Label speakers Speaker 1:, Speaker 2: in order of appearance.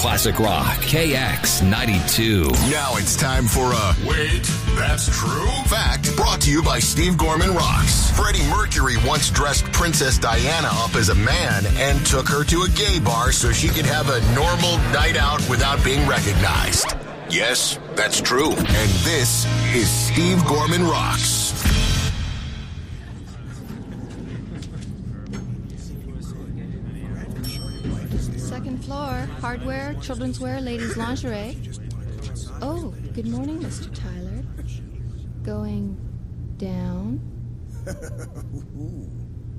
Speaker 1: Classic Rock, KX92.
Speaker 2: Now it's time for a Wait, That's True? Fact, brought to you by Steve Gorman Rocks. Freddie Mercury once dressed Princess Diana up as a man and took her to a gay bar so she could have a normal night out without being recognized. Yes, that's true. And this is Steve Gorman Rocks.
Speaker 3: Second floor, hardware, children's wear, ladies' lingerie. Oh, good morning, Mr. Tyler. Going down?